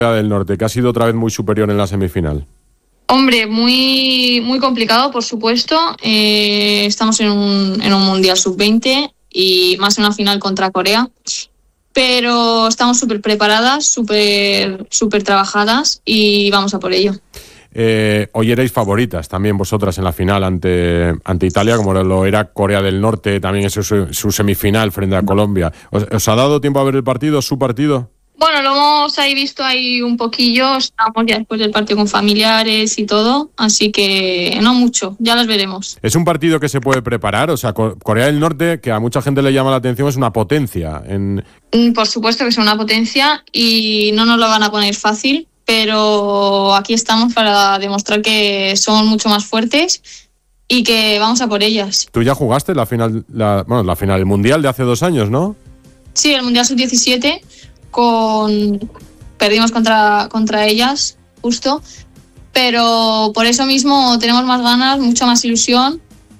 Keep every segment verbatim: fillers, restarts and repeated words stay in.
del Norte, que ha sido otra vez muy superior en la semifinal? Hombre, muy, muy complicado, por supuesto. Eh, estamos en un, en un Mundial sub veinte y más en una final contra Corea. Pero estamos súper preparadas, súper súper trabajadas y vamos a por ello. Eh, hoy erais favoritas también vosotras en la final ante, ante Italia, como lo era Corea del Norte, también es su, su semifinal frente a Colombia. ¿Os, ¿Os ha dado tiempo a ver el partido, su partido? Bueno, lo hemos ahí visto ahí un poquillo, estamos ya después del partido con familiares y todo, así que no mucho, ya las veremos. ¿Es un partido que se puede preparar? O sea, Corea del Norte, que a mucha gente le llama la atención, es una potencia. En... Por supuesto que es una potencia y no nos lo van a poner fácil, pero aquí estamos para demostrar que somos mucho más fuertes y que vamos a por ellas. Tú ya jugaste la final, la, bueno, la final, el Mundial de hace dos años, ¿no? Sí, el Mundial sub diecisiete. Con perdimos contra, contra ellas, justo, pero por eso mismo tenemos más ganas, mucha más ilusión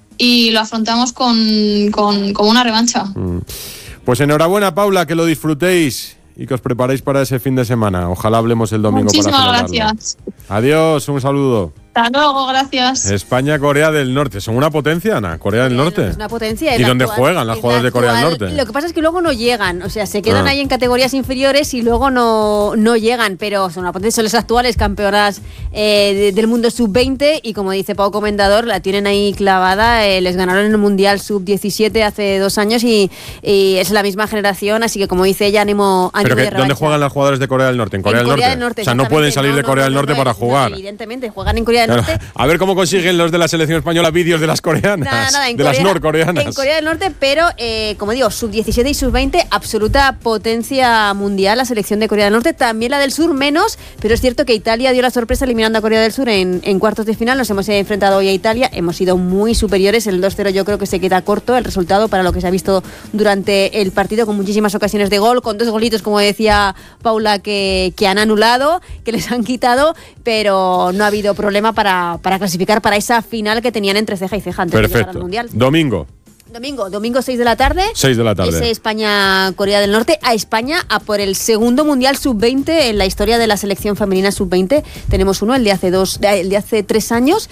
y lo afrontamos con, con, con una revancha. Pues enhorabuena, Paula, que lo disfrutéis y que os preparéis para ese fin de semana. Ojalá hablemos el domingo. Muchísimas para celebrarlo. Gracias. Adiós, un saludo. Hasta luego, gracias. España, Corea del Norte. ¿Son una potencia, Ana? Corea del Norte. Es una potencia. ¿Y dónde juegan las jugadoras de Corea del Norte? Lo que pasa es que luego no llegan. O sea, se quedan ah. ahí en categorías inferiores y luego no, no llegan. Pero son una potencia. Son las actuales campeonas eh, de, del mundo sub veinte. Y como dice Pau Comendador, la tienen ahí clavada. Eh, les ganaron en el Mundial sub diecisiete hace dos años y, y es la misma generación. Así que, como dice ella, ánimo, ánimo ¿Pero que, ¿Dónde juegan las jugadoras de Corea del Norte? ¿En Corea, en del, Corea Norte? del Norte? O sea, no pueden salir no, de Corea no, del no, Norte no, para no, jugar. No, evidentemente, juegan en Corea del Norte. A ver cómo consiguen los de la selección española vídeos de las coreanas, nada, nada, en de Corea, las norcoreanas. En Corea del Norte, pero eh, como digo, sub diecisiete y sub veinte, absoluta potencia mundial la selección de Corea del Norte, también la del Sur menos, pero es cierto que Italia dio la sorpresa eliminando a Corea del Sur en, en cuartos de final. Nos hemos enfrentado hoy a Italia, hemos sido muy superiores, el dos cero yo creo que se queda corto el resultado para lo que se ha visto durante el partido, con muchísimas ocasiones de gol, con dos golitos, como decía Paula, que, que han anulado, que les han quitado, pero no ha habido problema para, para clasificar para esa final que tenían entre ceja y ceja antes Perfecto. de llegar al Mundial. Domingo. Domingo, domingo seis de la tarde. seis de la tarde. Es España-Corea del Norte. A España a por el segundo Mundial sub veinte en la historia de la selección femenina sub veinte. Tenemos uno, el de hace dos, el de hace tres años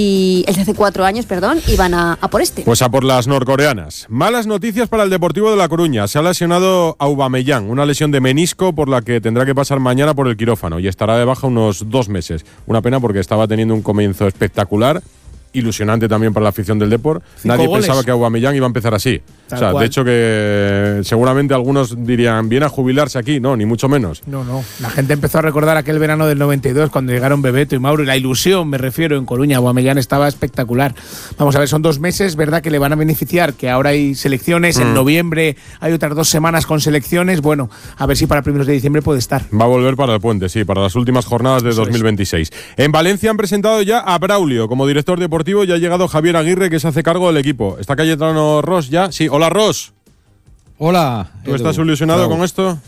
y el de hace cuatro años, perdón, y van a, a por este. Pues a por las norcoreanas. Malas noticias para el Deportivo de La Coruña. Se ha lesionado Aubameyang, una lesión de menisco por la que tendrá que pasar mañana por el quirófano y estará de baja unos dos meses. Una pena porque estaba teniendo un comienzo espectacular, ilusionante también para la afición del Depor. Nadie goles. pensaba que Aubameyang iba a empezar así. Tal o sea, cual. de hecho que seguramente algunos dirían, ¿viene a jubilarse aquí? No, ni mucho menos. No, no. La gente empezó a recordar aquel verano del noventa y dos cuando llegaron Bebeto y Mauro y la ilusión, me refiero, en Coruña. Aubameyang estaba espectacular. Vamos a ver, son dos meses, ¿verdad?, que le van a beneficiar, que ahora hay selecciones, mm. en noviembre hay otras dos semanas con selecciones. Bueno, a ver si para primeros de diciembre puede estar. Va a volver para el puente, sí, para las últimas jornadas de Eso dos mil veintiséis. Es. En Valencia han presentado ya a Braulio como director deportivo y ha llegado Javier Aguirre, que se hace cargo del equipo. ¿Está Cayetano Ross ya? Sí, hola Ross. Hola. ¿Tú Edu, estás ilusionado Edu. con esto?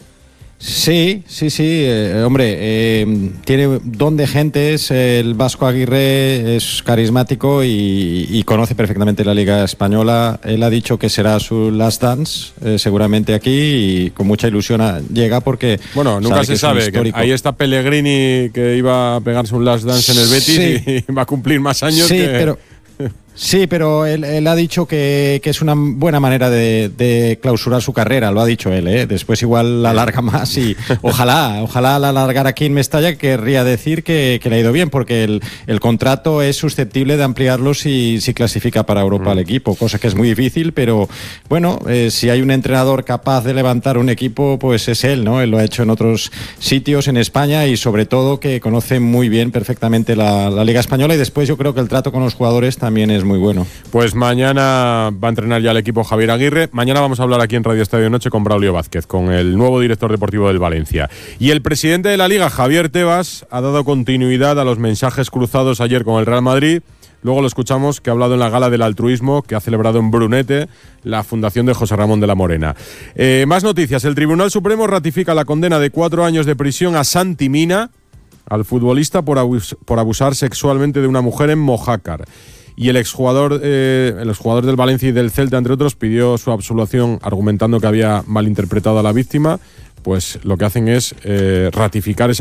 Sí, sí, sí. Eh, hombre, eh, tiene don de gente, es el Vasco Aguirre, es carismático y, y conoce perfectamente la Liga Española. Él ha dicho que será su last dance, eh, seguramente aquí, y con mucha ilusión a, llega porque... Bueno, nunca sabe se sabe. Que ahí está Pellegrini, que iba a pegarse un last dance en el Betis, sí. y va a cumplir más años sí, que... pero... Sí, pero él, él ha dicho que, que es una buena manera de, de clausurar su carrera, lo ha dicho él, ¿eh? Después igual la alarga más y ojalá, ojalá la alargar aquí en Mestalla, querría decir que, que le ha ido bien, porque el, el contrato es susceptible de ampliarlo si, si clasifica para Europa el equipo, cosa que es muy difícil, pero bueno, eh, si hay un entrenador capaz de levantar un equipo, pues es él, ¿no? Él lo ha hecho en otros sitios en España y sobre todo que conoce muy bien, perfectamente la, la Liga Española, y después yo creo que el trato con los jugadores también es muy bueno. Pues mañana va a entrenar ya el equipo Javier Aguirre. Mañana vamos a hablar aquí en Radio Estadio Noche con Braulio Vázquez, con el nuevo director deportivo del Valencia. Y el presidente de la Liga, Javier Tebas, ha dado continuidad a los mensajes cruzados ayer con el Real Madrid. Luego lo escuchamos, que ha hablado en la Gala del Altruismo, que ha celebrado en Brunete la fundación de José Ramón de la Morena. Eh, más noticias. El Tribunal Supremo ratifica la condena de cuatro años de prisión a Santi Mina, al futbolista, por, abus- por abusar sexualmente de una mujer en Mojácar. Y el exjugador, eh, el exjugador del Valencia y del Celta, entre otros, pidió su absolución argumentando que había malinterpretado a la víctima. Pues lo que hacen es eh, ratificar esa